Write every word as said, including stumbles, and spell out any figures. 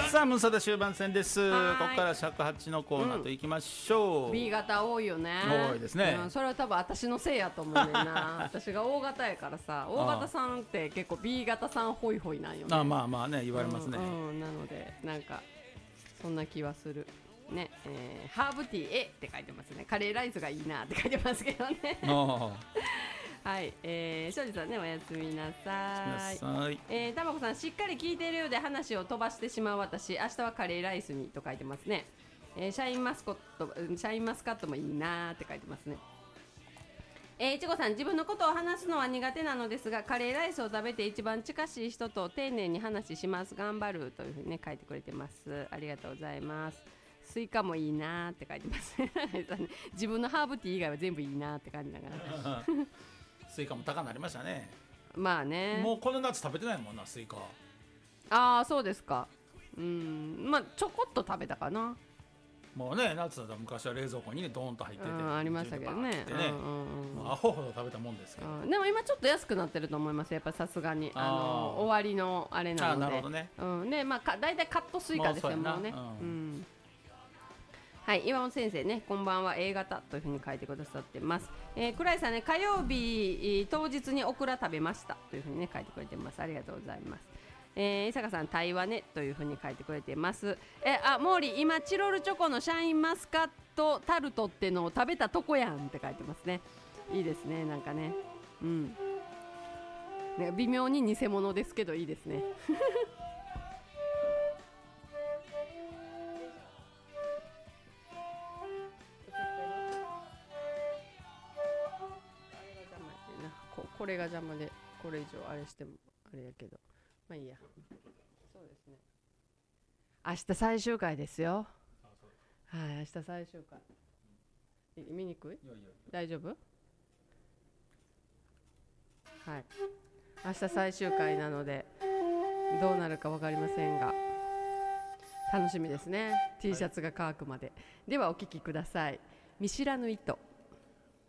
さあムサダ終盤戦です。 はーいここから尺八のコーナーといきましょう、 うん、B 型多いよね。 多いですね、 うん、それは多分私のせいやと思うねんな私が O 型やからさ、 O 型さんって結構 B 型さんホイホイなんよね。 あまあまあね言われますね、 うんうん、なのでなんかそんな気はするね。えー、ハーブティーえって書いてますね。カレーライスがいいなって書いてますけどねはい、えー、庄司さんね、おやすみなさい。 はい、 えー、たまこさん、しっかり聞いているようで話を飛ばしてしまう私、明日はカレーライスにと書いてますね。えー、シャインマスコット、シャインマスカットもいいなーって書いてますね。えー、いちごさん、自分のことを話すのは苦手なのですが、カレーライスを食べて一番近しい人と丁寧に話します。頑張るというふうにね書いてくれてます。ありがとうございます。スイカもいいなーって書いてます自分のハーブティー以外は全部いいなーって感じだからスイカも高くなりましたね。 まあね、 もうこの夏食べてないもんなスイカ。 ああそうですか。うん、まあちょこっと食べたかな。 もうね夏だと昔は冷蔵庫にねドーンと入ってて、うん、 ありましたけどね、 ね、うんうんうん、アホほど食べたもんですけど、 うん、でも今ちょっと安くなってると思います。やっぱさすがにあの終わりのあれなので、 あなるほどね、 うん、でまあかだいたいカットスイカですよもうね、うんうん、はい、岩本先生ね、こんばんは A 型というふうに書いてくださってます。えー、倉井さんね、火曜日当日にオクラ食べましたというふうにね書いてくれてます。ありがとうございます。えー、伊坂さん、対話ねというふうに書いてくれてます。えあ毛利、今チロルチョコのシャインマスカットタルトってのを食べたとこやんって書いてますね。いいですね、なんかね、うん、ね微妙に偽物ですけどいいですねこ, これが邪魔でこれ以上あれしてもあれやけど、まあいいや。そうですね、明日最終回ですよ。はい、明日最終回。見にくい？大丈夫？はい、明日最終回なのでどうなるか分かりませんが楽しみですね。 T シャツが乾くまで。ではお聞きください。見知らぬ糸。